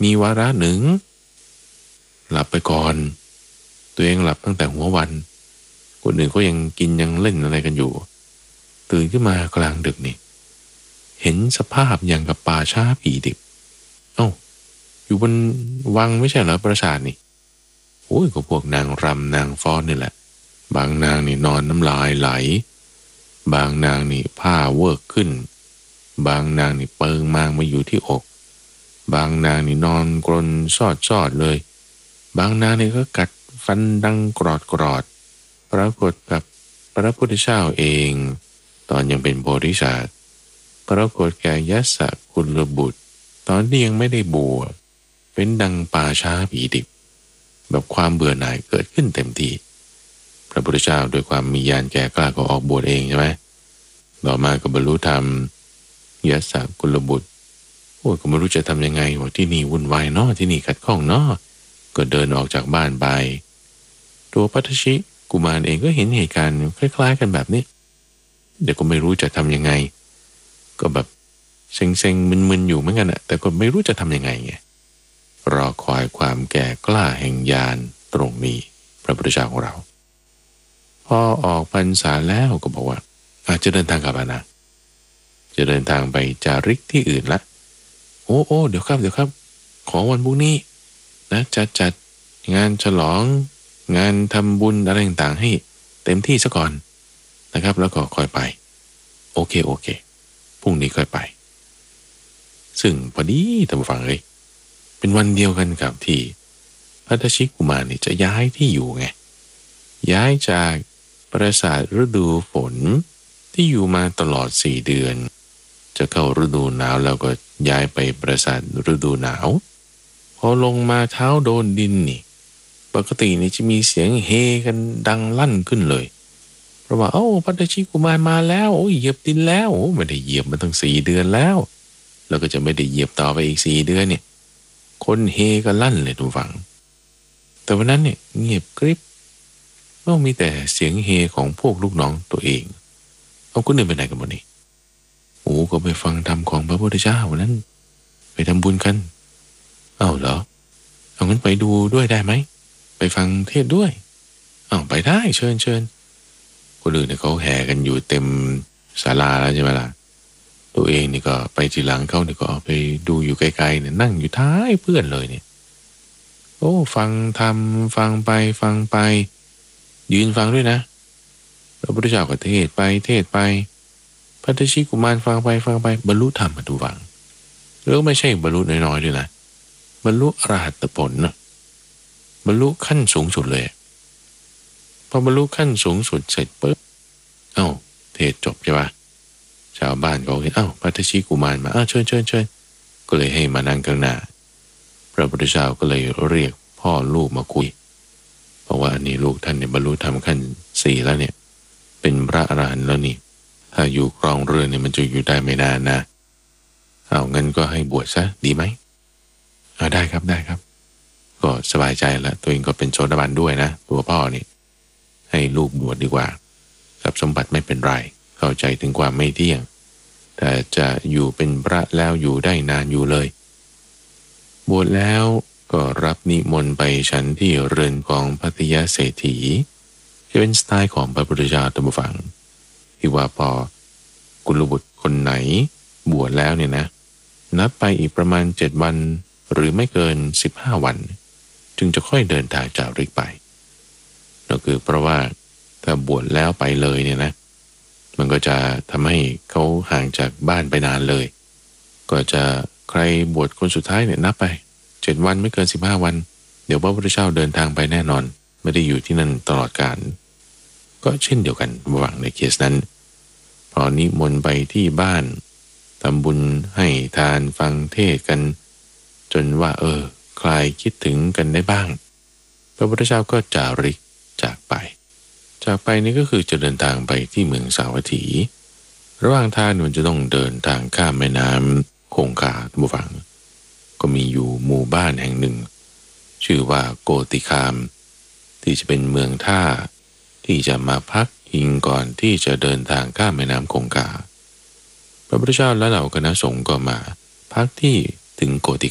มีวาระหนึ่งหลับไปก่อนตัวเองหลับตั้งแต่หัววันคนอื่นก็ยังกินยังเล่นอะไรกันอยู่ตื่นขึ้นมากลางดึกนี่เห็นสภาพอย่างกับป่าช้าผีดิบอยู่บนวังไม่ใช่เหรอปราสาทนี่โอ้ยก็พวกนางรำนางฟ้อนนี่แหละบางนางนี่นอนน้ำลายไหลบางนางนี่ผ้าเวิร์กขึ้นบางนางนี่เปิงมางมาอยู่ที่อกบางนางนี่นอนกรนซอดเลยบางนางนี่ก็กัดฟันดังกรอดปรากฏกับพระพุทธเจ้าเองตอนยังเป็นโพธิสัตว์ปรากฏแก่ยัสสกุลบุตรตอนที่ยังไม่ได้บวชเป็นดังป่าช้าผีดิบแบบความเบื่อหน่ายเกิดขึ้นเต็มทีพระพุทธเจ้าโดยความมีญาณแก่กล้าก็ออกบวชเองใช่ไหมต่อมาก็บรรลุธรรมยัสสกุลบุตรก็ไม่รู้จะทำยังไงว่าที่นี่วุ่นวายเนาะที่นี่ขัดข้องเนาะก็เดินออกจากบ้านไปตัวปัทชิกุมารเองก็เห็นเหตุการณ์คล้ายๆกันแบบนี้เดี๋ยวก็ไม่รู้จะทำยังไงก็แบบเซ็งๆมึนๆอยู่เหมือนกันอะแต่ก็ไม่รู้จะทำยังไงไงรอคอยความแก่กล้าแห่งญาณตรงนี้พระพุทธเจ้าของเราพอออกพรรษาแล้วก็บอกว่าอาจจะเดินทางกลับนะจะเดินทางไปจาริกที่อื่นละโอ้เดี๋ยวครับขอวันพรุ่งนี้นะจัดงานฉลองงานทำบุญอะไรต่างๆให้เต็มที่ซะก่อนนะครับแล้วก็ค่อยไปโอเคพรุ่งนี้ค่อยไปซึ่งพอดีท่านผู้ฟังเลยเป็นวันเดียวกันกับที่พัทชิกุมารนี่จะย้ายที่อยู่ไงย้ายจากปราสาทฤดูฝนที่อยู่มาตลอด4 เดือนจะเข้าฤดูหนาวแล้วก็ย้ายไปปราสาทฤดูหนาวพอลงมาเท้าโดนดินนี่ปกตินี่จะมีเสียงเฮกันดังลั่นขึ้นเลยเพราะว่าพัทชิกุมารมาแล้วเหยียบดินแล้วไม่ได้เหยียบมาตั้ง4 เดือนแล้วก็จะไม่ได้เหยียบต่อไปอีก4 เดือนเนี่ยคนเฮกันลั่นเลยทุกฝั่งแต่วันนั้นเนี่ยเงียบกริบมีแต่เสียงเฮของพวกลูกน้องตัวเองคนอื่นไปไหนกันหมดนี่ก็ไปฟังธรรมของพระพุทธเจ้าวันนั้นไปทำบุญกันเหรองั้นไปดูด้วยได้ไหมไปฟังเทศด้วยไปได้เชิญคนอื่นเนี่ยเขาแห่กันอยู่เต็มศาลาแล้วใช่ไหมล่ะตัวเองนี่ก็ไปทีหลังเขาเนี่ยก็ไปดูอยู่ไกลๆเนี่ยนั่งอยู่ท้ายเพื่อนเลยเนี่ยฟังธรรมฟังไปยืนฟังด้วยนะพระพุทธเจ้าก็เทศไปพัทชิกุมารฟังไปบรรลุธรรมมาดูฟังแล้วไม่ใช่บรรลุน้อยๆด้วยนะบรรลุอรหัตผลนะบรรลุขั้นสูงสุดเลยพอบรรลุขั้นสูงสุดเสร็จปุ๊บเทศจบใช่ปะชาวบ้านก็เห็นพัทชิกุมารมาเชิญก็เลยให้มานั่งข้างหน้าพระพุทธเจ้าก็เลยเรียกพ่อลูกมาคุยเพราะว่าอันนี้ลูกท่านเนี่ยบรรลุธรรมขั้น4แล้วเนี่ยเป็นพระอรหันต์แล้วนี่ถ้าอยู่ครองเรือนเนี่ยมันจะอยู่ได้ไม่นานนะงั้นก็ให้บวชซะดีไหมได้ครับก็สบายใจแล้วตัวเองก็เป็นโสดาบันด้วยนะตัวพ่อนี่ให้ลูกบวชดีกว่าทรัพย์สมบัติไม่เป็นไรเข้าใจถึงความไม่เที่ยงแต่จะอยู่เป็นพระแล้วอยู่ได้นานอยู่เลยบวชแล้วก็รับนิมนต์ไปฉันที่เรือนของภัทยเศรษฐีจะเป็นสไตล์ของพระพุทธเจ้าตามฝังที่ว่าพอกุลบุตรคนไหนบวชแล้วเนี่ยนะนับไปอีกประมาณ7 วันหรือไม่เกิน15 วันจึงจะค่อยเดินทางจากริกไปนั่นคือเพราะว่าถ้าบวชแล้วไปเลยเนี่ยนะมันก็จะทำให้เขาห่างจากบ้านไปนานเลยก็จะใครบวชคนสุดท้ายเนี่ยนับไป7 วันไม่เกิน15 วันเดี๋ยวพระพุทธเจ้าเดินทางไปแน่นอนไม่ได้อยู่ที่นั่นตลอดกาลก็เช่นเดียวกันระหว่างในเคสนั้นพอนิมนต์ไปที่บ้านทำบุญให้ทานฟังเทศกันจนว่าคลายคิดถึงกันได้บ้างพระพุทธเจ้าก็จาริกจากไปนี่ก็คือจะเดินทางไปที่เมืองสาวัตถีระหว่างทางมันจะต้องเดินทางข้ามแม่น้ำคงคาท่านผู้ฟังก็มีอยู่หมู่บ้านแห่งหนึ่งชื่อว่าโกติคามที่จะเป็นเมืองท่าที่จะมาพักอิงก่อนที่จะเดินทางข้ามแม่น้ำคงคาพระพุทธเจ้าและเหล่าคณะสงฆ์ก็มาพักที่ถึงโกติ